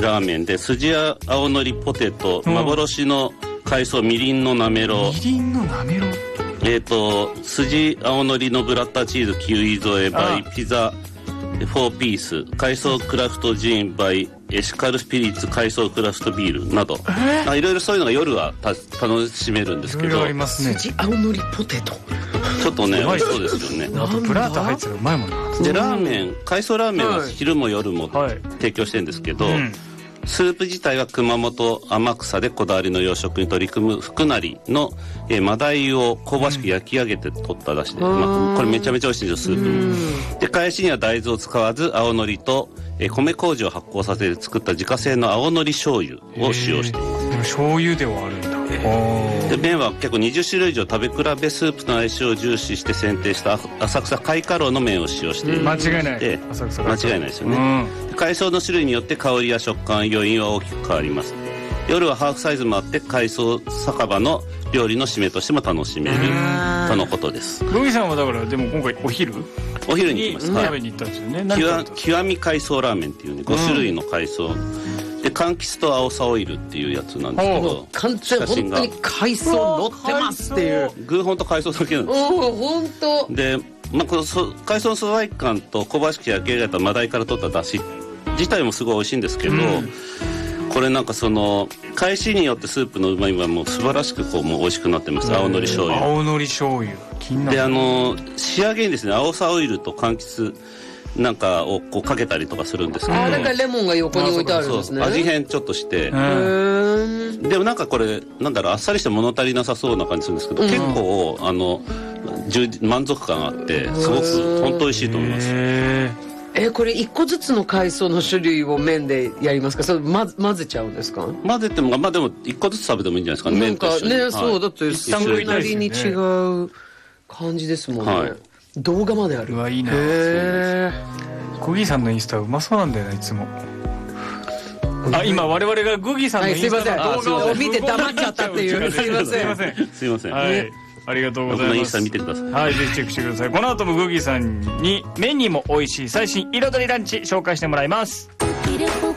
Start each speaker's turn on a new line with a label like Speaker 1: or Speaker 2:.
Speaker 1: ラーメンで、筋や青のりポテト、幻の海藻みりんのなめろう、
Speaker 2: みりんのなめろう、
Speaker 1: 筋青のりのブラッタチーズキウイ添えバイピザ4ピース、海藻クラフトジンバイエシカルスピリッツ海藻クラフトビールなど、いろいろそういうのが夜は楽しめるんですけど、
Speaker 2: ありますね。
Speaker 3: 筋青のりポテト、
Speaker 1: ちょっとね美味しそうですよね。
Speaker 2: あとプラータ入ってたらうまいもんな。
Speaker 1: でラーメン、海藻ラーメンは昼も夜も提供してるんですけど、スープ自体は熊本天草でこだわりの養殖に取り組む福成の真鯛を香ばしく焼き上げて取った出汁で、これめちゃめちゃ美味しいんですよ、スープも。で返しには大豆を使わず青のりと米麹を発酵させて作った自家製の青のり醤油を使用しています。
Speaker 2: でも醤油ではあるんだ。
Speaker 1: で麺は結構20種類以上食べ比べスープの相性を重視して選定した浅草海華楼の麺を使用している。
Speaker 2: 間違いない。
Speaker 1: 浅草間違いないですよね。海藻の種類によって香りや食感余韻は大きく変わります。夜はハーフサイズもあって海藻酒場の料理の締めとしても楽しめるとのことです。
Speaker 2: ロギさんはだからでも今回お昼
Speaker 1: に行きます。
Speaker 2: 食べに行ったんですよね。
Speaker 1: 極み海藻ラーメンっていうね5種類の海藻で柑橘と青さオイルっていうやつなんですけど、
Speaker 3: 完全本当に海藻乗ってますっていう、
Speaker 1: 具本当海藻だけなんですよ。
Speaker 3: 本当
Speaker 1: で、この海藻の素材感と香ばしく焼き上げた真鯛から取った出汁自体もすごい美味しいんですけど、これなんかその返しによってスープのうまみがもう素晴らしくこうもう美味しくなってます。青のり醤油、
Speaker 2: 青のり醤油
Speaker 1: で仕上げにですね青さオイルと柑橘なんかをこうかけたりとかするんですけど、
Speaker 3: なんかレモンが横に置いてあるんですね。
Speaker 1: 味変ちょっとして、でもなんかこれなんだろうあっさりして物足りなさそうな感じするんですけど、結構満足感があってすごく本当美味しいと思います。
Speaker 3: これ一個ずつの海藻の種類を麺でやりますか、それ混ぜちゃうんですか。
Speaker 1: 混ぜてもでも一個ずつ食べてもいいんじゃないですかね。
Speaker 3: なんかね、そうだって
Speaker 2: 一旦食いたいですよね。
Speaker 3: に違う感じですもんね。動画まである。
Speaker 2: いいな。グギーさんのインスタうまそうなんだよな、いつも。今我々がグギーさんのインスタの動画を
Speaker 3: 見て黙っちゃったっていう。すいません。
Speaker 1: はい。
Speaker 2: ありがとうございます。
Speaker 1: インスタ見てください。
Speaker 2: はい、ぜひチェックしてください。この後もグギーさんに麺にも美味しい最新彩りランチ紹介してもらいます。